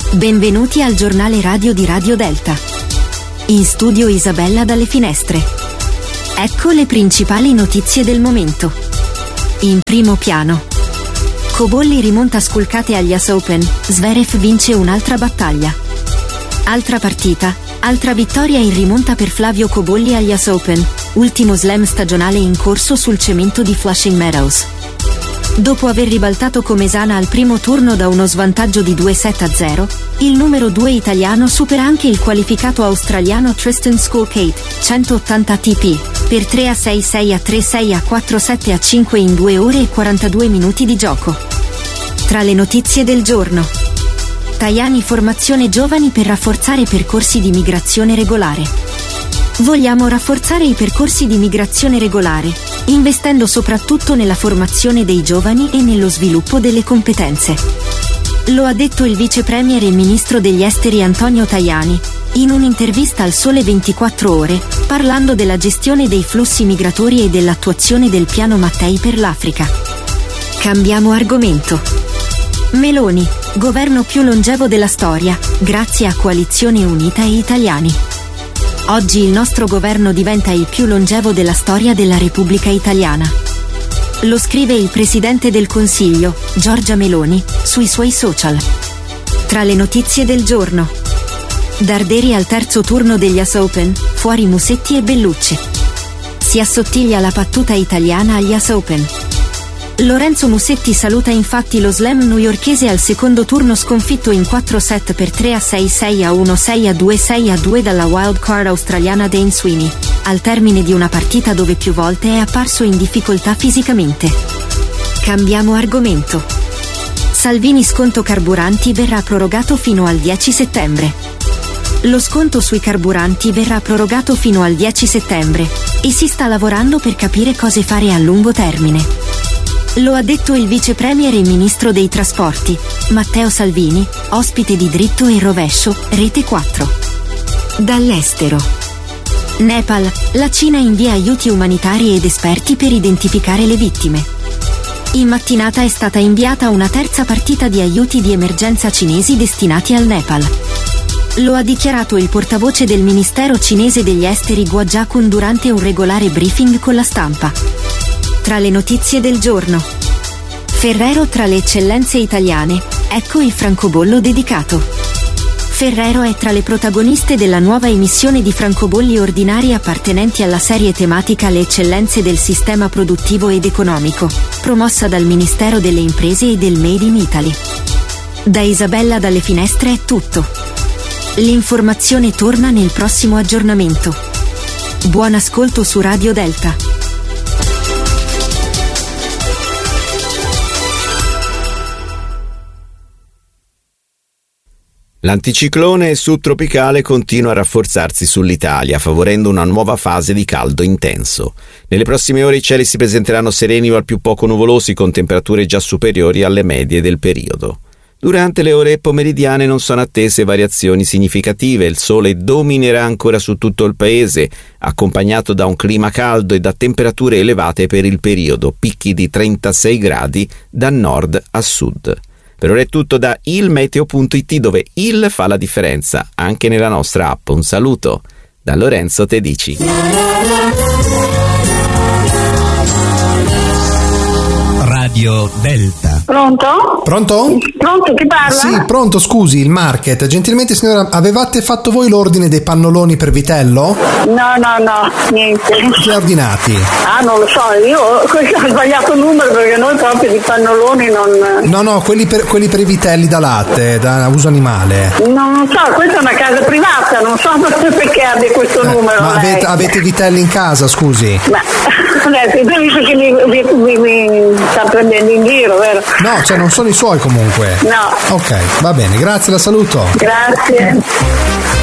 Benvenuti al giornale radio di Radio Delta. In studio Isabella dalle Finestre. Ecco le principali notizie del momento. In primo piano. Cobolli rimonta sculcate agli US Open, Zverev vince un'altra battaglia. Altra partita, altra vittoria in rimonta per Flavio Cobolli agli US Open, ultimo slam stagionale in corso sul cemento di Flushing Meadows. Dopo aver ribaltato Comesana al primo turno da uno svantaggio di 2-7-0, il numero 2 italiano supera anche il qualificato australiano Tristan Skulkate, 180 ATP, per 3-6, 6-3, 6-4, 7-5 in 2 ore e 42 minuti di gioco. Tra le notizie del giorno. Tajani formazione giovani per rafforzare percorsi di migrazione regolare. Vogliamo rafforzare i percorsi di migrazione regolare, investendo soprattutto nella formazione dei giovani e nello sviluppo delle competenze. Lo ha detto il vice premier e ministro degli esteri Antonio Tajani, in un'intervista al Sole 24 Ore, parlando della gestione dei flussi migratori e dell'attuazione del piano Mattei per l'Africa. Cambiamo argomento. Meloni, governo più longevo della storia, grazie a Coalizione Unita e Italiani. Oggi il nostro governo diventa il più longevo della storia della Repubblica Italiana. Lo scrive il Presidente del Consiglio, Giorgia Meloni, sui suoi social. Tra le notizie del giorno. Darderi al terzo turno degli US Open, fuori Musetti e Bellucci. Si assottiglia la battuta italiana agli US Open. Lorenzo Musetti saluta infatti lo slam newyorkese al secondo turno sconfitto in 4 set per 3-6, 6-1, 6-2, 6-2 dalla wildcard australiana Dane Sweeney, al termine di una partita dove più volte è apparso in difficoltà fisicamente. Cambiamo argomento. Salvini sconto carburanti verrà prorogato fino al 10 settembre. Lo sconto sui carburanti verrà prorogato fino al 10 settembre e si sta lavorando per capire cosa fare a lungo termine. Lo ha detto il vice premier e ministro dei trasporti, Matteo Salvini, ospite di Dritto e Rovescio, Rete 4. Dall'estero. Nepal, la Cina invia aiuti umanitari ed esperti per identificare le vittime. In mattinata è stata inviata una terza partita di aiuti di emergenza cinesi destinati al Nepal. Lo ha dichiarato il portavoce del Ministero cinese degli esteri Guo Jiakun durante un regolare briefing con la stampa. Tra le notizie del giorno. Ferrero tra le eccellenze italiane, ecco il francobollo dedicato. Ferrero è tra le protagoniste della nuova emissione di francobolli ordinari appartenenti alla serie tematica Le eccellenze del sistema produttivo ed economico, promossa dal Ministero delle Imprese e del Made in Italy. Da Isabella dalle Finestre è tutto. L'informazione torna nel prossimo aggiornamento. Buon ascolto su Radio Delta. L'anticiclone subtropicale continua a rafforzarsi sull'Italia, favorendo una nuova fase di caldo intenso. Nelle prossime ore i cieli si presenteranno sereni o al più poco nuvolosi, con temperature già superiori alle medie del periodo. Durante le ore pomeridiane non sono attese variazioni significative, il sole dominerà ancora su tutto il paese, accompagnato da un clima caldo e da temperature elevate per il periodo, picchi di 36 gradi da nord a sud. Per ora è tutto da ilmeteo.it, dove il fa la differenza anche nella nostra app. Un saluto da Lorenzo Tedici. Radio Delta. Pronto? Pronto? Pronto, chi parla? Sì, pronto, scusi, il market. Gentilmente signora, avevate fatto voi l'ordine dei pannoloni per vitello? No, niente. Chi ha ordinati? Ah, non lo so, io ho sbagliato il numero perché noi proprio di pannoloni non... No, quelli per i vitelli da latte, da uso animale. Non so, questa è una casa privata, non so perché abbia questo numero. Ma avete vitelli in casa, scusi? Ma adesso, visto che mi sta prendendo in giro, vero? No, cioè non sono i suoi comunque. No. Ok, va bene, grazie, la saluto. Grazie.